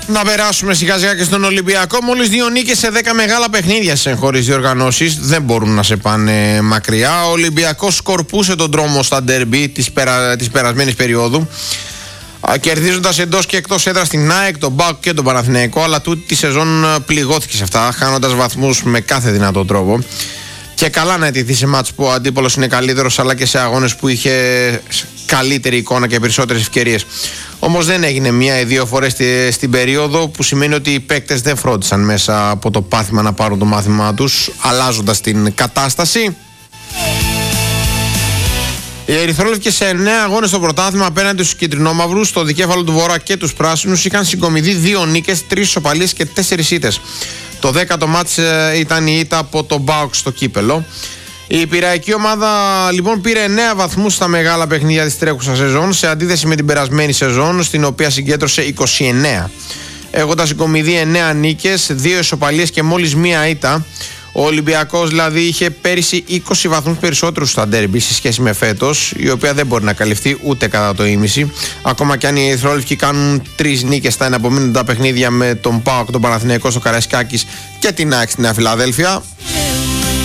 Να περάσουμε σιγά σιγά και στον Ολυμπιακό. Μόλις 2 νίκες σε 10 μεγάλα παιχνίδια σε εγχώριες διοργανώσεις. Δεν μπορούν να σε πάνε μακριά. Ο Ολυμπιακός σκορπούσε τον δρόμο στα ντέρμπι της περασμένης περίοδου, κερδίζοντας εντός και εκτός έδρας την ΑΕΚ, τον ΠΑΟΚ και τον Παναθηναϊκό. Αλλά τούτη τη σεζόν πληγώθηκε σε αυτά, χάνοντας βαθμούς με κάθε δυνατό τρόπο. Και καλά να αιτηθεί σε μάτς που ο αντίπολος είναι καλύτερος, αλλά και σε αγώνες που είχε καλύτερη εικόνα και περισσότερες ευκαιρίες. Όμως δεν έγινε μία ή δύο φορές στην περίοδο, που σημαίνει ότι οι παίκτες δεν φρόντισαν μέσα από το πάθημα να πάρουν το μάθημά τους, αλλάζοντας την κατάσταση. Οι ερυθρόλευκοι σε 9 αγώνες στο πρωτάθλημα απέναντι στους κιτρινόμαυρους, στο δικέφαλο του Βορρά και τους πράσινους, είχαν συγκομιδεί 2 νίκες, 3 ισοπαλίες και 4 ήττες. Το 10ο μάτς ήταν η ήττα από τον ΠΑΟΚ στο κύπελο. Η πειραϊκή ομάδα λοιπόν πήρε 9 βαθμούς στα μεγάλα παιχνίδια της τρέχουσας σεζόν, σε αντίθεση με την περασμένη σεζόν, στην οποία συγκέντρωσε 29. Έχοντας συγκομιδεί 9 νίκες, 2 ισοπαλίες και μόλις 1 ήττα. Ο Ολυμπιακός δηλαδή είχε πέρυσι 20 βαθμούς περισσότερους στα ντέρμπι σε σχέση με φέτος, η οποία δεν μπορεί να καλυφθεί ούτε κατά το ήμιση. Ακόμα και αν οι ερυθρόλευκοι κάνουν 3 νίκες στα εναπομείνοντα παιχνίδια με τον ΠΑΟΚ, τον Παναθηναϊκό στο Καραϊσκάκης και την ΑΕΚ στη Νέα Φιλαδέλφια.